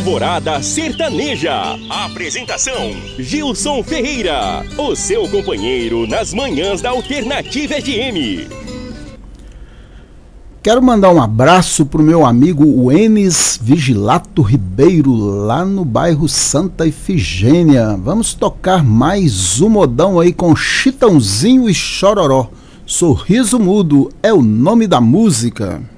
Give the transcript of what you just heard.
Alvorada Sertaneja. Apresentação: Gilson Ferreira, o seu companheiro nas manhãs da Alternativa FM. Quero mandar um abraço pro meu amigo Enes Vigilato Ribeiro, lá no bairro Santa Ifigênia. Vamos tocar mais um modão aí com Chitãozinho e Chororó. Sorriso Mudo é o nome da música.